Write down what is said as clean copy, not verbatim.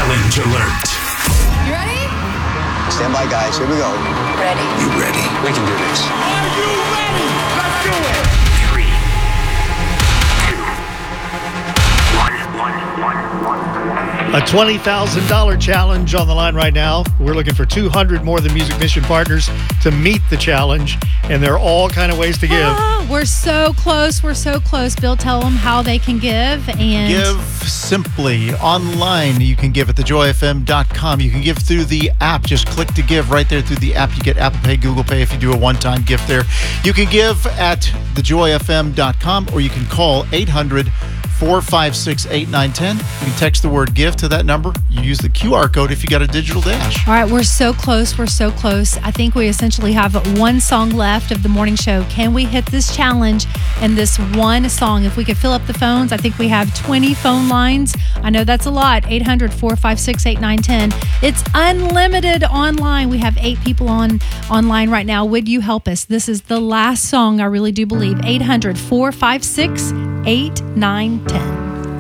Challenge alert. You ready? Stand by, guys. Here we go. Ready. You ready? We can do this. Are you ready? Let's do it. 3, 2, 1. A $20,000 challenge on the line right now. We're looking for 200 More Than Music Mission partners to meet the challenge, and there are all kind of ways to give. We're so close. We're so close. Bill, tell them how they can give. And Give simply online. You can give at thejoyfm.com. You can give through the app. Just click to give right there through the app. You get Apple Pay, Google Pay if you do a one-time gift there. You can give at thejoyfm.com, or you can call 800-456-8910. You can text the word give to that number. You use the QR code if you got a digital dash. all right, we're so close. We're so close. I think we essentially have one song left of the morning show. Can we hit this challenge in this one song? If we could fill up the phones, I think we have 20 phone lines. I know that's a lot. 800-456-8910. It's unlimited online. We have 8 people online right now. Would you help us? This is the last song, I really do believe. 800-456-8910.